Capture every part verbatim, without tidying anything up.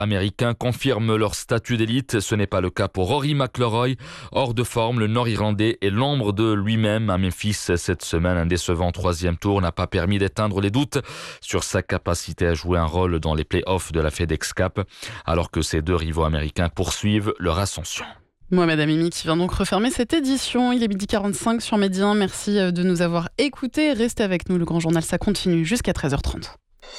américains confirment leur statut d'élite. Ce n'est pas le cas pour Rory McIlroy. Hors de forme, le Nord-Irlandais est l'ombre de lui-même à Memphis cette semaine. Un décevant troisième tour n'a pas permis d'éteindre les doutes sur sa capacité à jouer un rôle dans les play-offs de la FedEx Cup, alors que ses deux rivaux américains poursuivent leur ascension. Mohamed Amimi qui vient donc refermer cette édition. Il est midi quarante-cinq sur Midi un. Merci de nous avoir écoutés. Restez avec nous, le Grand Journal, ça continue jusqu'à treize heures trente.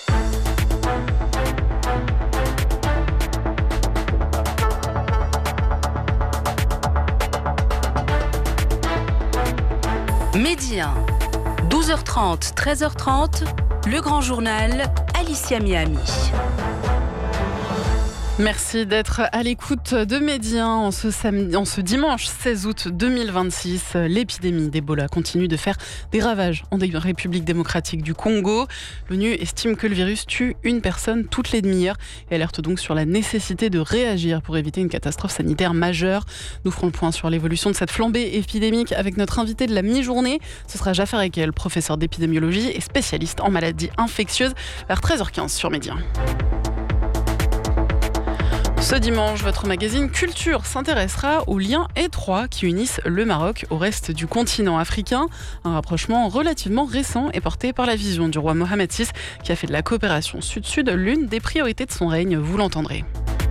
Midi un, douze heures trente, treize heures trente, le Grand Journal, Alicia Miami. Merci d'être à l'écoute de Midi un en ce, samedi, en ce dimanche seize août deux mille vingt-six. L'épidémie d'Ebola continue de faire des ravages en République démocratique du Congo. L'ONU estime que le virus tue une personne toutes les demi-heures et alerte donc sur la nécessité de réagir pour éviter une catastrophe sanitaire majeure. Nous ferons le point sur l'évolution de cette flambée épidémique avec notre invité de la mi-journée. Ce sera Jafar Ekel, professeur d'épidémiologie et spécialiste en maladies infectieuses, vers treize heures quinze sur Midi un. Ce dimanche, votre magazine Culture s'intéressera aux liens étroits qui unissent le Maroc au reste du continent africain. Un rapprochement relativement récent est porté par la vision du roi Mohamed six qui a fait de la coopération sud-sud l'une des priorités de son règne, vous l'entendrez.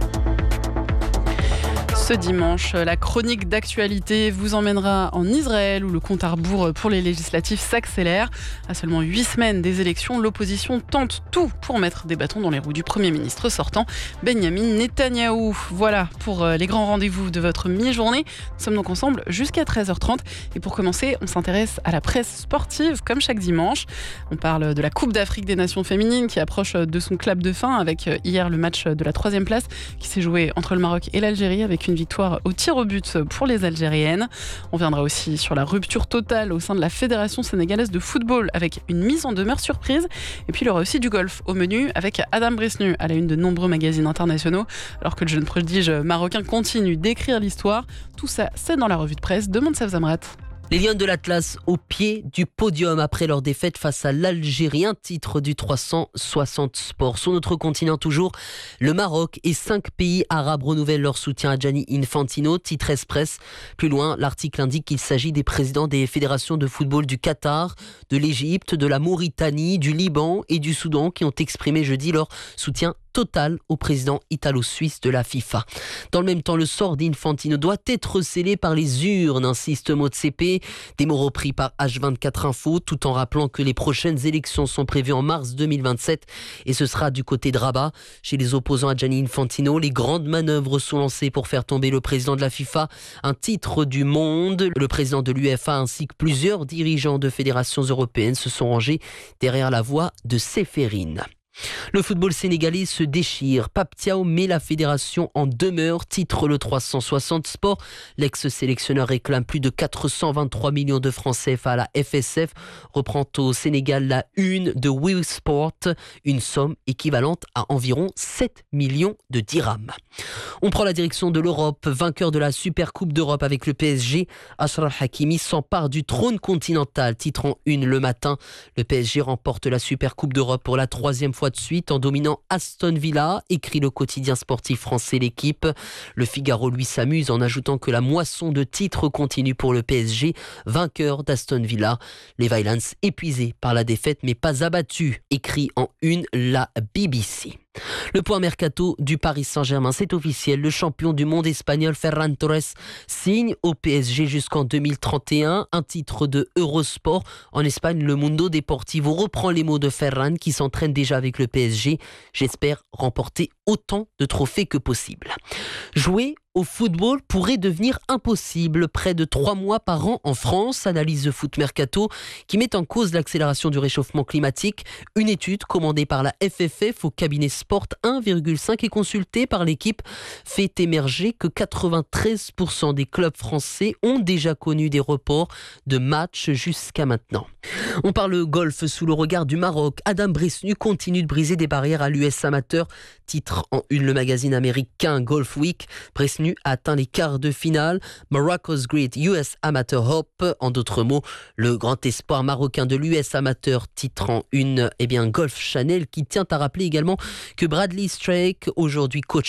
Ce dimanche, la chronique d'actualité vous emmènera en Israël où le compte à rebours pour les législatives s'accélère. À seulement huit semaines des élections, l'opposition tente tout pour mettre des bâtons dans les roues du Premier ministre sortant, Benyamin Netanyahou. Voilà pour les grands rendez-vous de votre mi-journée. Nous sommes donc ensemble jusqu'à treize heures trente. Et pour commencer, on s'intéresse à la presse sportive comme chaque dimanche. On parle de la Coupe d'Afrique des Nations féminines qui approche de son clap de fin avec hier le match de la troisième place qui s'est joué entre le Maroc et l'Algérie avec une victoire au tir au but pour les Algériennes. On viendra aussi sur la rupture totale au sein de la Fédération sénégalaise de football avec une mise en demeure surprise. Et puis il y aura aussi du golf au menu avec Adam Bresnu à la une de nombreux magazines internationaux alors que le jeune prodige marocain continue d'écrire l'histoire. Tout ça, c'est dans la revue de presse de Monsef Zamrat. Les Lions de l'Atlas au pied du podium après leur défaite face à l'Algérie, un titre du trois cent soixante Sport. Sur notre continent toujours, le Maroc et cinq pays arabes renouvellent leur soutien à Gianni Infantino, titre Express. Plus loin, l'article indique qu'il s'agit des présidents des fédérations de football du Qatar, de l'Égypte, de la Mauritanie, du Liban et du Soudan qui ont exprimé jeudi leur soutien total au président italo-suisse de la FIFA. Dans le même temps, le sort d'Infantino doit être scellé par les urnes, insiste Motsepe, des mots repris par H vingt-quatre Info, tout en rappelant que les prochaines élections sont prévues en mars deux mille vingt-sept et ce sera du côté de Rabat. Chez les opposants à Gianni Infantino, les grandes manœuvres sont lancées pour faire tomber le président de la FIFA, un titre du monde. Le président de l'U E F A ainsi que plusieurs dirigeants de fédérations européennes se sont rangés derrière la voix de Séphérine. Le football sénégalais se déchire. Pape Thiaw met la fédération en demeure, titre le trois cent soixante Sport. L'ex-sélectionneur réclame plus de quatre cent vingt-trois millions de francs C F A à la F S F. Reprend au Sénégal la une de Will Sport, une somme équivalente à environ sept millions de dirhams. On prend la direction de l'Europe. Vainqueur de la Super Coupe d'Europe avec le P S G, Achraf Hakimi s'empare du trône continental, titre en une le matin. Le P S G remporte la Super Coupe d'Europe pour la troisième fois de suite en dominant Aston Villa, écrit le quotidien sportif français L'Équipe. Le Figaro lui s'amuse en ajoutant que la moisson de titres continue pour le P S G, vainqueur d'Aston Villa. Les Violets épuisés par la défaite mais pas abattus, écrit en une la B B C. Le point mercato du Paris Saint-Germain, c'est officiel. Le champion du monde espagnol Ferran Torres signe au P S G jusqu'en deux mille trente et un. Un titre de Eurosport. En Espagne, le Mundo Deportivo reprend les mots de Ferran qui s'entraîne déjà avec le P S G. J'espère remporter autant de trophées que possible. Jouer au football pourrait devenir impossible. Près de trois mois par an en France, analyse de Foot Mercato qui met en cause l'accélération du réchauffement climatique. Une étude commandée par la F F F au cabinet Sport un virgule cinq et consultée par l'équipe fait émerger que quatre-vingt-treize pour cent des clubs français ont déjà connu des reports de matchs jusqu'à maintenant. On parle golf sous le regard du Maroc. Adam Bresnu continue de briser des barrières à l'U S amateur. Titre en une le magazine américain Golf Week. Bresnu a atteint les quarts de finale. Morocco's Great U S Amateur Hope. En d'autres mots, le grand espoir marocain de l'U S amateur. Titre en une, eh bien Golf Channel qui tient à rappeler également que Bradley Strake, aujourd'hui coach